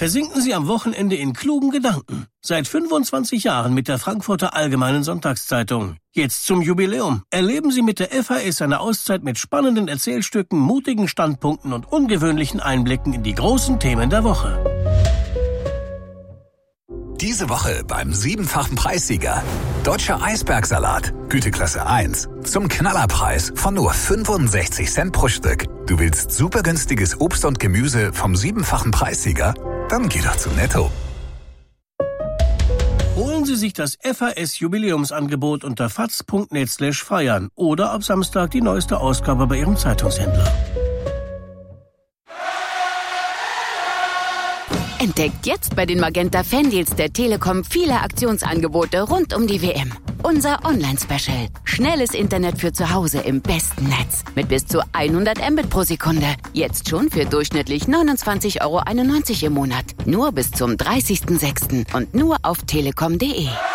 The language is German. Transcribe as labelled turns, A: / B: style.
A: versinken Sie am Wochenende in klugen Gedanken. Seit 25 Jahren mit der Frankfurter Allgemeinen Sonntagszeitung. Jetzt zum Jubiläum. Erleben Sie mit der FAS eine Auszeit mit spannenden Erzählstücken, mutigen Standpunkten und ungewöhnlichen Einblicken in die großen Themen der Woche.
B: Diese Woche beim 7-fachen Preissieger. Deutscher Eisbergsalat, Güteklasse 1. Zum Knallerpreis von nur 65 Cent pro Stück. Du willst super günstiges Obst und Gemüse vom 7-fachen Preissieger? Dann geh doch zu Netto.
A: Holen Sie sich das FAS-Jubiläumsangebot unter faz.net/feiern oder ab Samstag die neueste Ausgabe bei Ihrem Zeitungshändler.
C: Entdeckt jetzt bei den Magenta Fandeals der Telekom viele Aktionsangebote rund um die WM. Unser Online-Special. Schnelles Internet für zu Hause im besten Netz. Mit bis zu 100 Mbit pro Sekunde. Jetzt schon für durchschnittlich 29,91 € im Monat. Nur bis zum 30.06. und nur auf telekom.de.